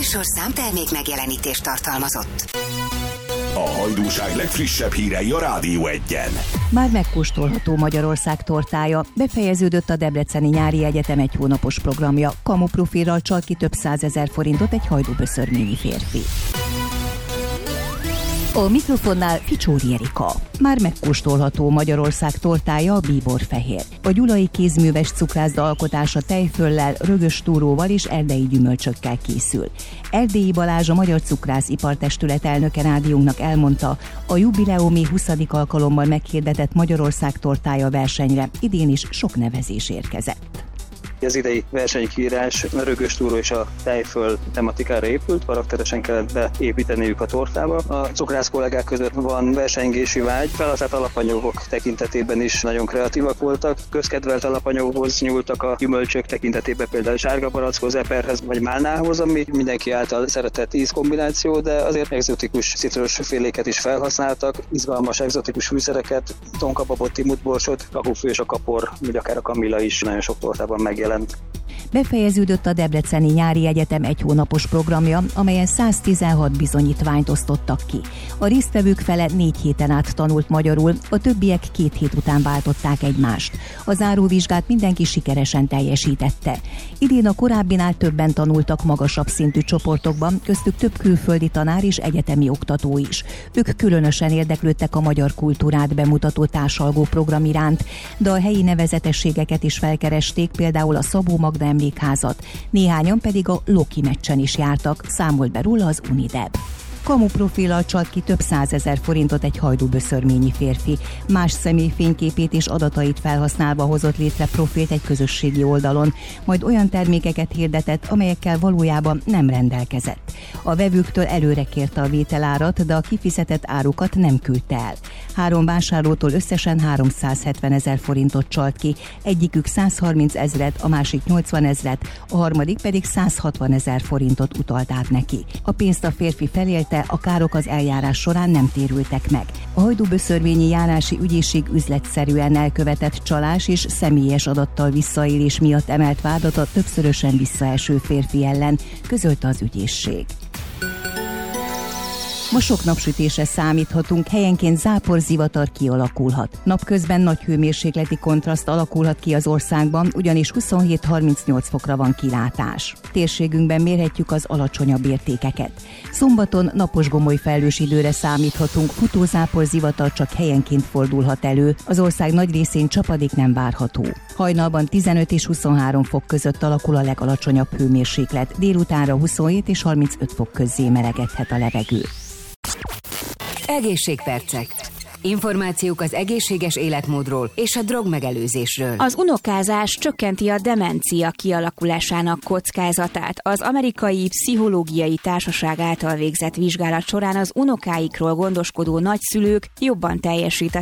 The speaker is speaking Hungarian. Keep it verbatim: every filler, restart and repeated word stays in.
műsorszám termék megjelenítést tartalmazott. A Hajdúság legfrissebb hírei a Rádió Egyen. Már megkóstolható Magyarország tortája. Befejeződött a Debreceni Nyári Egyetem egy hónapos programja. Kamuprofilral csalt ki több százezer forintot egy hajdúböszörményi férfi. A mikrofonnál Ficsóri Erika. Már megkóstolható Magyarország tortája, a bíborfehér. A gyulai kézműves cukrászda alkotása tejföllel, rögös túróval és erdei gyümölcsökkel készül. Erdélyi Balázs, a Magyar Cukrász Ipartestület elnöke rádiónknak elmondta, a jubileumi huszadik alkalommal meghirdetett Magyarország tortája versenyre idén is sok nevezés érkezett. Az idei versenykiírás a rögös túró és a tejföl tematikára épült, karakteresen kellett beépíteniük a tortába. A cukrász kollégák között van versengési vágy, felhasznált alapanyagok tekintetében is nagyon kreatívak voltak. Közkedvelt alapanyaghoz nyúltak a gyümölcsök tekintetében, például sárga barackhoz, eperhez vagy málnához, ami mindenki által szeretett ízkombináció, de azért egzotikus citrusféléket is felhasználtak, izgalmas egzotikus fűszereket, tonkababot, timutborsot, kakufő és a kapor, vagy akár a kamilla is nagyon sok tortában megjelent. Befejeződött a Debreceni Nyári Egyetem egy hónapos programja, amelyen száztizenhat bizonyítványt osztottak ki. A résztvevők fele négy héten át tanult magyarul, a többiek két hét után váltották egymást. A záróvizsgát mindenki sikeresen teljesítette. Idén a korábbinál többen tanultak magasabb szintű csoportokban, köztük több külföldi tanár és egyetemi oktató is. Ők különösen érdeklődtek a magyar kultúrát bemutató társalgó program iránt, de a helyi nevezetességeket is felkeresték, például a Szabó Magda emlékházat, néhányan pedig a Loki meccsen is jártak, számolt be róla az Unideb. Kamuprofillal csalt ki több százezer forintot egy hajdúböszörményi férfi. Más személy fényképét és adatait felhasználva hozott létre profilt egy közösségi oldalon, majd olyan termékeket hirdetett, amelyekkel valójában nem rendelkezett. A vevőktől előre kérte a vételárat, de a kifizetett árukat nem küldte el. Három vásárlótól összesen háromszázhetven ezer forintot csalt ki, egyikük százharminc ezret, a másik nyolcvan ezret, a harmadik pedig százhatvan ezer forintot utalt át neki. A pénzt a férfi felélte, a károk az eljárás során nem térültek meg. A hajdúböszörményi járási ügyészség üzletszerűen elkövetett csalás és személyes adattal visszaélés miatt emelt vádat a többszörösen visszaeső férfi ellen, közölte az ügyészség. Ma sok napsütésre számíthatunk, helyenként záporzivatar kialakulhat. Napközben nagy hőmérsékleti kontraszt alakulhat ki az országban, ugyanis huszonhét-harmincnyolc fokra van kilátás. Térségünkben mérhetjük az alacsonyabb értékeket. Szombaton napos gomoly felhős időre számíthatunk, futózáporzivatar csak helyenként fordulhat elő, az ország nagy részén csapadék nem várható. Hajnalban tizenöt és huszonhárom fok között alakul a legalacsonyabb hőmérséklet, délutánra huszonhét és harmincöt fok közzé melegedhet a levegő. Egészségpercek. Információk az egészséges életmódról és a drogmegelőzésről. Az unokázás csökkenti a demencia kialakulásának kockázatát. Az Amerikai Pszichológiai Társaság által végzett vizsgálat során az unokáikról gondoskodó nagyszülők jobban teljesítettek